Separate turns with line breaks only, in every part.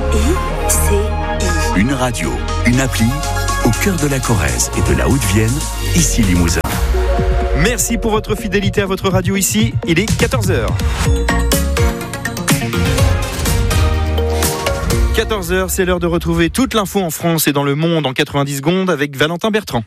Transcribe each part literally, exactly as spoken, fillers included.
I C I.
Une radio, une appli, au cœur de la Corrèze et de la Haute-Vienne, ici Limousin.
Merci pour votre fidélité à votre radio ici. Il est quatorze heures. quatorze heures, c'est l'heure de retrouver toute l'info en France et dans le monde en quatre-vingt-dix secondes avec Valentin Bertrand.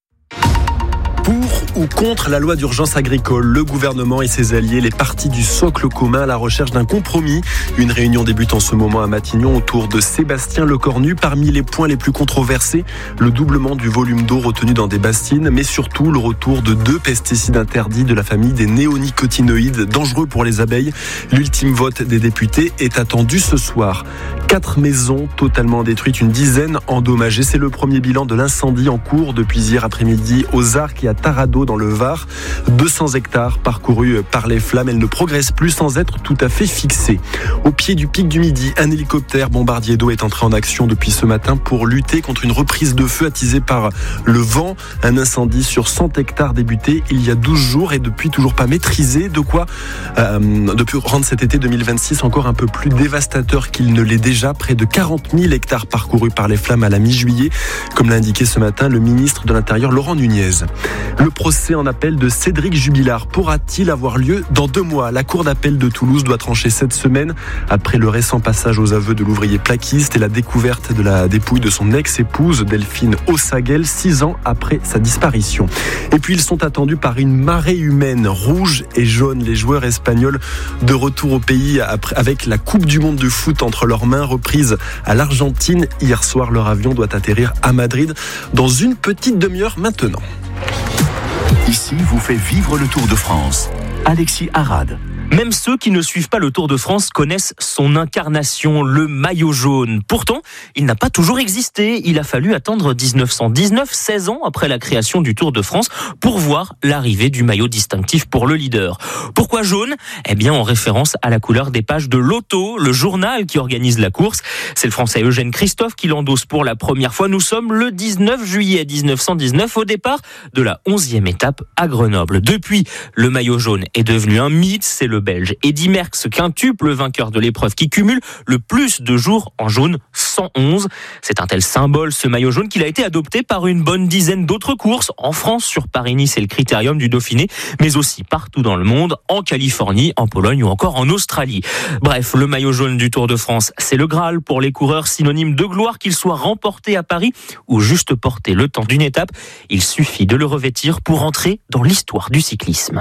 Pour ou contre la loi d'urgence agricole, le gouvernement et ses alliés, les partis du socle commun à la recherche d'un compromis. Une réunion débute en ce moment à Matignon autour de Sébastien Lecornu. Parmi les points les plus controversés, le doublement du volume d'eau retenu dans des bassines, mais surtout le retour de deux pesticides interdits de la famille des néonicotinoïdes, dangereux pour les abeilles. L'ultime vote des députés est attendu ce soir. Quatre maisons totalement détruites, une dizaine endommagées. C'est le premier bilan de l'incendie en cours depuis hier après-midi aux Arcs et à Tarado dans le Var. deux cents hectares parcourus par les flammes. Elles ne progressent plus sans être tout à fait fixées. Au pied du pic du Midi, un hélicoptère bombardier d'eau est entré en action depuis ce matin pour lutter contre une reprise de feu attisée par le vent. Un incendie sur cent hectares débuté il y a douze jours et depuis toujours pas maîtrisé. De quoi euh, depuis rendre cet été deux mille vingt-six encore un peu plus dévastateur qu'il ne l'est déjà. Près de quarante mille hectares parcourus par les flammes à la mi-juillet, comme l'a indiqué ce matin le ministre de l'Intérieur Laurent Nunez. Le procès en appel de Cédric Jubilard pourra-t-il avoir lieu dans deux mois ? La cour d'appel de Toulouse doit trancher cette semaine après le récent passage aux aveux de l'ouvrier plaquiste et la découverte de la dépouille de son ex-épouse Delphine Ossaguel, six ans après sa disparition. Et puis ils sont attendus par une marée humaine rouge et jaune. Les joueurs espagnols de retour au pays avec la Coupe du Monde de foot entre leurs mains, reprise à l'Argentine. Hier soir, leur avion doit atterrir à Madrid dans une petite demi-heure maintenant.
Ici vous fait vivre le Tour de France. Alexis Arad.
Même ceux qui ne suivent pas le Tour de France connaissent son incarnation, le maillot jaune. Pourtant, il n'a pas toujours existé. Il a fallu attendre dix-neuf cent dix-neuf, seize ans après la création du Tour de France, pour voir l'arrivée du maillot distinctif pour le leader. Pourquoi jaune ? Eh bien, en référence à la couleur des pages de l'Auto, le journal qui organise la course. C'est le Français Eugène Christophe qui l'endosse pour la première fois. Nous sommes le dix-neuf juillet dix-neuf cent dix-neuf, au départ de la onzième étape à Grenoble. Depuis, le maillot jaune est devenu un mythe. C'est le Belge Eddy Merckx, quintuple vainqueur de l'épreuve, qui cumule le plus de jours en jaune, cent onze. C'est un tel symbole, ce maillot jaune, qu'il a été adopté par une bonne dizaine d'autres courses, en France, sur Paris-Nice et le Critérium du Dauphiné, mais aussi partout dans le monde, en Californie, en Pologne ou encore en Australie. Bref, le maillot jaune du Tour de France, c'est le Graal pour les coureurs, synonyme de gloire, qu'il soit remporté à Paris ou juste porté le temps d'une étape. Il suffit de le revêtir pour entrer dans l'histoire du cyclisme.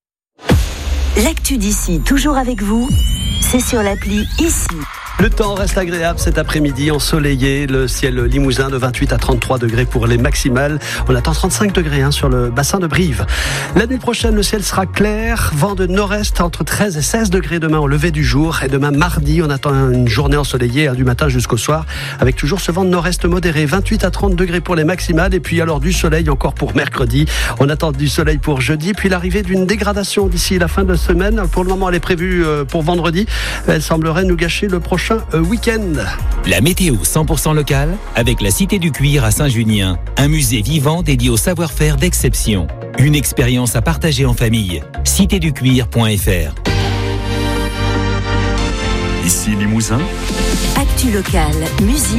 L'actu d'ici, toujours avec vous, c'est sur l'appli Ici.
Le temps reste agréable cet après-midi, ensoleillé, le ciel limousin de vingt-huit à trente-trois degrés pour les maximales. On attend trente-cinq degrés hein, sur le bassin de Brive. La nuit prochaine, le ciel sera clair, vent de nord-est entre treize et seize degrés demain au lever du jour. Et demain mardi, on attend une journée ensoleillée hein, du matin jusqu'au soir, avec toujours ce vent de nord-est modéré, vingt-huit à trente degrés pour les maximales. Et puis alors du soleil encore pour mercredi. On attend du soleil pour jeudi, puis l'arrivée d'une dégradation d'ici la fin de semaine. Pour le moment, elle est prévue pour vendredi. Elle semblerait nous gâcher le prochain week-end.
La météo cent pour cent locale avec la Cité du Cuir à Saint-Junien. Un musée vivant dédié au savoir-faire d'exception. Une expérience à partager en famille. cité du cuir point f r.
Ici Limousin.
Actu locale, musique.